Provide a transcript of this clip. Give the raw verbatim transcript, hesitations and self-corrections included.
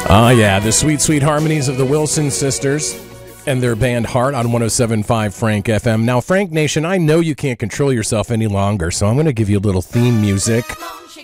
Ah, yeah, the sweet, sweet harmonies of the Wilson sisters and their band Heart on one oh seven point five Frank F M. Now, Frank Nation, I know you can't control yourself any longer, so I'm going to give you a little theme music.